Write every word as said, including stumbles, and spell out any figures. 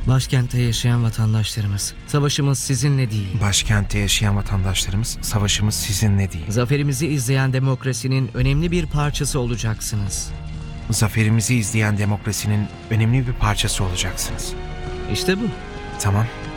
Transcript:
Başkentte yaşayan vatandaşlarımız, savaşımız sizinle değil. Başkentte yaşayan vatandaşlarımız, savaşımız sizinle değil. Zaferimizi izleyen demokrasinin önemli bir parçası olacaksınız. Zaferimizi izleyen demokrasinin önemli bir parçası olacaksınız. İşte bu. Tamam.